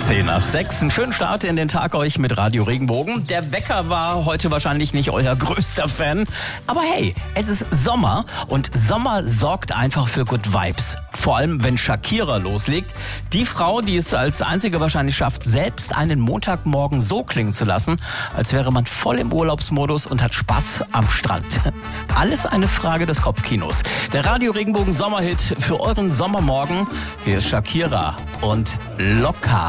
10 nach 6. Einen schönen Start in den Tag euch mit Radio Regenbogen. Der Wecker war heute wahrscheinlich nicht euer größter Fan. Aber hey, es ist Sommer und Sommer sorgt einfach für Good Vibes. Vor allem, wenn Shakira loslegt. Die Frau, die es als einzige wahrscheinlich schafft, selbst einen Montagmorgen so klingen zu lassen, als wäre man voll im Urlaubsmodus und hat Spaß am Strand. Alles eine Frage des Kopfkinos. Der Radio Regenbogen Sommerhit für euren Sommermorgen. Hier ist Shakira und Locker.